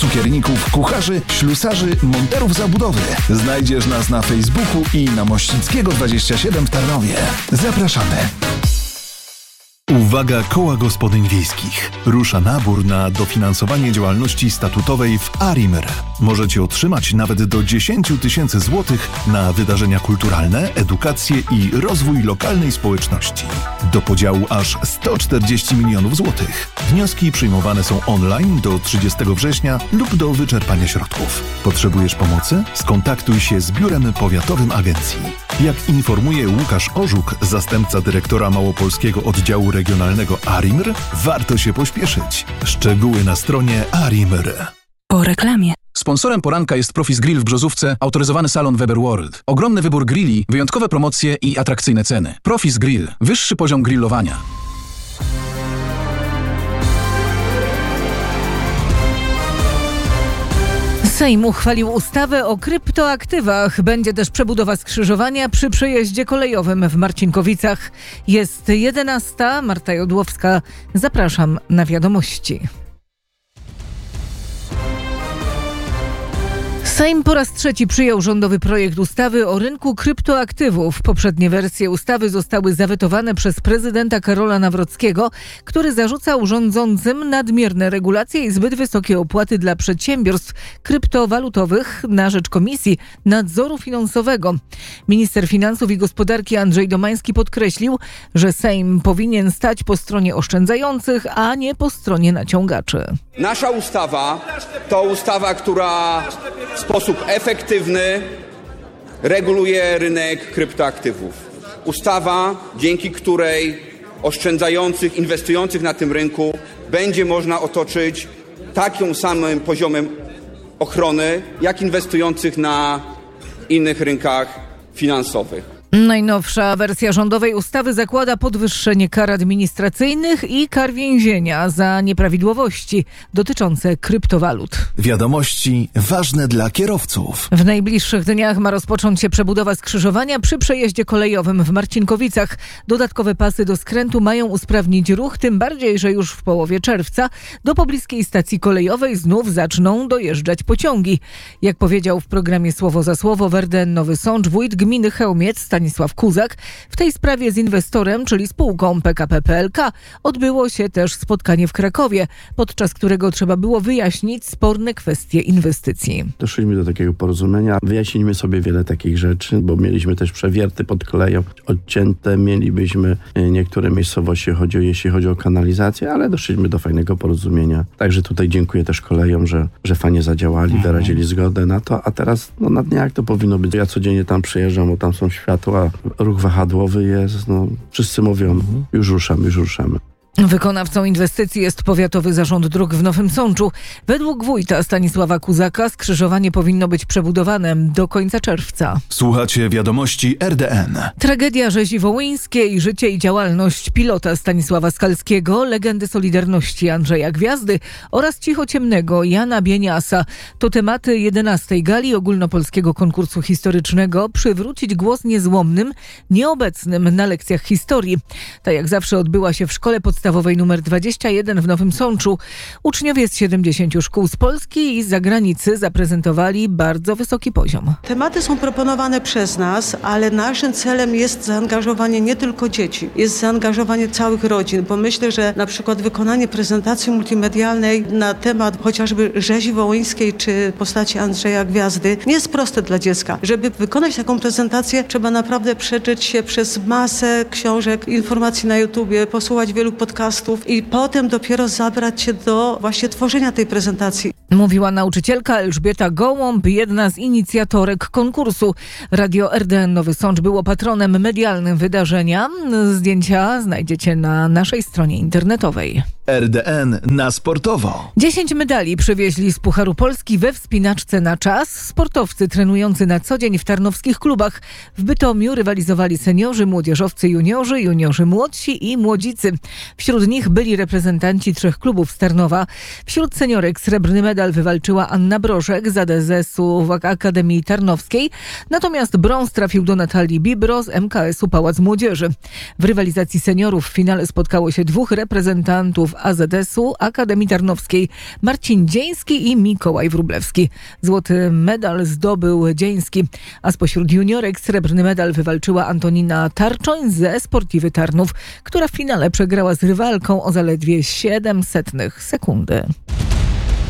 cukierników, kucharzy, ślusarzy, monterów zabudowy. Znajdziesz nas na Facebooku i na Mościckiego 27 w Tarnowie. Zapraszamy. Uwaga Koła Gospodyń Wiejskich. Rusza nabór na dofinansowanie działalności statutowej w ARiMR. Możecie otrzymać nawet do 10 000 złotych na wydarzenia kulturalne, edukację i rozwój lokalnej społeczności. Do podziału aż 140 milionów złotych. Wnioski przyjmowane są online do 30 września lub do wyczerpania środków. Potrzebujesz pomocy? Skontaktuj się z Biurem Powiatowym Agencji. Jak informuje Łukasz Orzuk, zastępca dyrektora Małopolskiego Oddziału Regionalnego ARiMR, warto się pośpieszyć. Szczegóły na stronie ARiMR. Po reklamie. Sponsorem poranka jest Profis Grill w Brzozówce, autoryzowany salon Weber World. Ogromny wybór grilli, wyjątkowe promocje i atrakcyjne ceny. Profis Grill. Wyższy poziom grillowania. Sejm uchwalił ustawę o kryptoaktywach. Będzie też przebudowa skrzyżowania przy przejeździe kolejowym w Marcinkowicach. Jest 11:00. Marta Jodłowska. Zapraszam na wiadomości. Sejm po raz trzeci przyjął rządowy projekt ustawy o rynku kryptoaktywów. Poprzednie wersje ustawy zostały zawetowane przez prezydenta Karola Nawrockiego, który zarzucał rządzącym nadmierne regulacje i zbyt wysokie opłaty dla przedsiębiorstw kryptowalutowych na rzecz Komisji Nadzoru Finansowego. Minister Finansów i Gospodarki Andrzej Domański podkreślił, że Sejm powinien stać po stronie oszczędzających, a nie po stronie naciągaczy. Nasza ustawa to ustawa, która w sposób efektywny reguluje rynek kryptoaktywów. Ustawa, dzięki której oszczędzających, inwestujących na tym rynku będzie można otoczyć takim samym poziomem ochrony, jak inwestujących na innych rynkach finansowych. Najnowsza wersja rządowej ustawy zakłada podwyższenie kar administracyjnych i kar więzienia za nieprawidłowości dotyczące kryptowalut. Wiadomości ważne dla kierowców. W najbliższych dniach ma rozpocząć się przebudowa skrzyżowania przy przejeździe kolejowym w Marcinkowicach. Dodatkowe pasy do skrętu mają usprawnić ruch, tym bardziej, że już w połowie czerwca do pobliskiej stacji kolejowej znów zaczną dojeżdżać pociągi. Jak powiedział w programie Słowo za Słowo w RDN Nowy Sącz wójt gminy Chełmiec Stanisław Kuzak, w tej sprawie z inwestorem, czyli spółką PKP PLK, odbyło się też spotkanie w Krakowie, podczas którego trzeba było wyjaśnić sporne kwestie inwestycji. Doszliśmy do takiego porozumienia, wyjaśniliśmy sobie wiele takich rzeczy, bo mieliśmy też przewierty pod koleją odcięte, mielibyśmy niektóre miejscowości, jeśli chodzi o kanalizację, ale doszliśmy do fajnego porozumienia. Także tutaj dziękuję też kolejom, że fajnie zadziałali, wyrazili zgodę na to, a teraz na dniach to powinno być. Ja codziennie tam przyjeżdżam, bo tam są światła, ruch wahadłowy jest, wszyscy mówią, już ruszamy. Wykonawcą inwestycji jest Powiatowy Zarząd Dróg w Nowym Sączu. Według wójta Stanisława Kuzaka skrzyżowanie powinno być przebudowane do końca czerwca. Słuchacie wiadomości RDN. Tragedia rzezi wołyńskiej, życie i działalność pilota Stanisława Skalskiego, legendy Solidarności Andrzeja Gwiazdy oraz cichociemnego Jana Bieniasa. To tematy 11. gali ogólnopolskiego konkursu historycznego Przywrócić głos niezłomnym, nieobecnym na lekcjach historii. Ta jak zawsze odbyła się w szkole podstawowej nr 21 w Nowym Sączu. Uczniowie z 70 szkół z Polski i z zagranicy zaprezentowali bardzo wysoki poziom. Tematy są proponowane przez nas, ale naszym celem jest zaangażowanie nie tylko dzieci, jest zaangażowanie całych rodzin, bo myślę, że na przykład wykonanie prezentacji multimedialnej na temat chociażby rzezi wołyńskiej czy postaci Andrzeja Gwiazdy nie jest proste dla dziecka. Żeby wykonać taką prezentację, trzeba naprawdę przedrzeć się przez masę książek, informacji na YouTubie, posłuchać wielu podcastów i potem dopiero zabrać się do właśnie tworzenia tej prezentacji. Mówiła nauczycielka Elżbieta Gołąb, jedna z inicjatorek konkursu. Radio RDN Nowy Sącz było patronem medialnym wydarzenia. Zdjęcia znajdziecie na naszej stronie internetowej. RDN na sportowo. 10 medali przywieźli z Pucharu Polski we wspinaczce na czas. Sportowcy trenujący na co dzień w tarnowskich klubach. W Bytomiu rywalizowali seniorzy, młodzieżowcy, juniorzy młodsi i młodzicy. Wśród nich byli reprezentanci 3 klubów z Tarnowa. Wśród seniorek srebrny medal wywalczyła Anna Brożek z ADZ-u w Akademii Tarnowskiej. Natomiast brąz trafił do Natalii Bibro z MKS-u Pałac Młodzieży. W rywalizacji seniorów w finale spotkało się 2 reprezentantów AZS-u Akademii Tarnowskiej Marcin Dzieński i Mikołaj Wróblewski. Złoty medal zdobył Dzieński, a spośród juniorek srebrny medal wywalczyła Antonina Tarczoń ze Sportiwy Tarnów, która w finale przegrała z rywalką o zaledwie 0,07 sekundy.